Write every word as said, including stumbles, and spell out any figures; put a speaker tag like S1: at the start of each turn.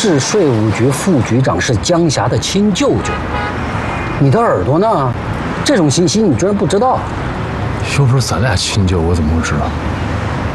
S1: 市税务局副局长是江霞的亲舅舅。你的耳朵呢？这种信息你居然不知道？
S2: 又不是咱俩亲舅，我怎么会知道？